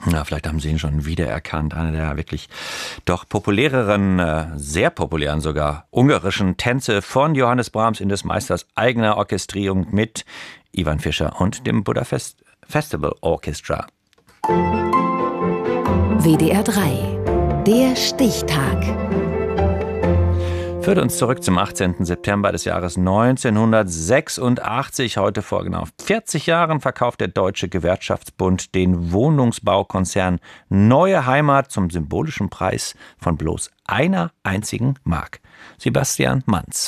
Ja, vielleicht haben Sie ihn schon wiedererkannt. Einer der wirklich doch populäreren, sehr populären sogar, ungarischen Tänze von Johannes Brahms in des Meisters eigener Orchestrierung mit Ivan Fischer und dem Budapest Festival Orchestra. WDR 3, der Stichtag. Führt uns zurück zum 18. September des Jahres 1986. Heute vor genau 40 Jahren verkauft der Deutsche Gewerkschaftsbund den Wohnungsbaukonzern Neue Heimat zum symbolischen Preis von bloß einer einzigen Mark. Sebastian Manz.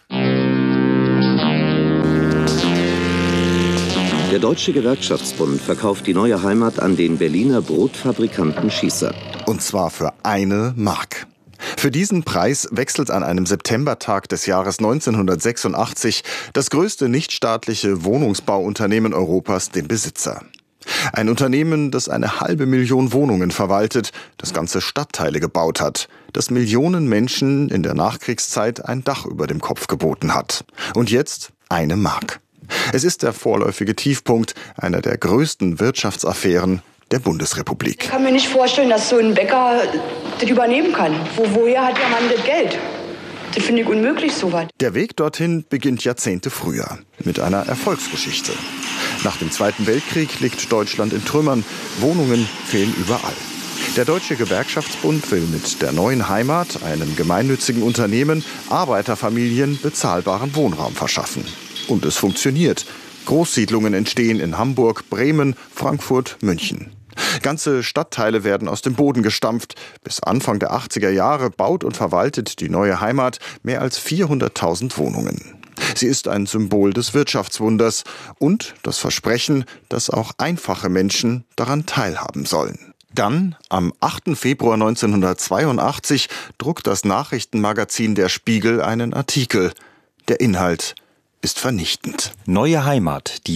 Der Deutsche Gewerkschaftsbund verkauft die Neue Heimat an den Berliner Brotfabrikanten Schießer. Und zwar für 1 Mark. Für diesen Preis wechselt an einem Septembertag des Jahres 1986 das größte nichtstaatliche Wohnungsbauunternehmen Europas den Besitzer. Ein Unternehmen, das 500.000 Wohnungen verwaltet, das ganze Stadtteile gebaut hat, das Millionen Menschen in der Nachkriegszeit ein Dach über dem Kopf geboten hat. Und jetzt 1 Mark. Es ist der vorläufige Tiefpunkt einer der größten Wirtschaftsaffären der Bundesrepublik. Ich kann mir nicht vorstellen, dass so ein Bäcker das übernehmen kann. Woher hat der Mann das Geld? Das finde ich unmöglich, sowas. Der Weg dorthin beginnt Jahrzehnte früher mit einer Erfolgsgeschichte. Nach dem Zweiten Weltkrieg liegt Deutschland in Trümmern. Wohnungen fehlen überall. Der Deutsche Gewerkschaftsbund will mit der Neuen Heimat, einem gemeinnützigen Unternehmen, Arbeiterfamilien bezahlbaren Wohnraum verschaffen. Und es funktioniert. Großsiedlungen entstehen in Hamburg, Bremen, Frankfurt, München. Ganze Stadtteile werden aus dem Boden gestampft. Bis Anfang der 80er Jahre baut und verwaltet die Neue Heimat mehr als 400.000 Wohnungen. Sie ist ein Symbol des Wirtschaftswunders und das Versprechen, dass auch einfache Menschen daran teilhaben sollen. Dann, am 8. Februar 1982, druckt das Nachrichtenmagazin Der Spiegel einen Artikel. Der Inhalt ist vernichtend. Neue Heimat, die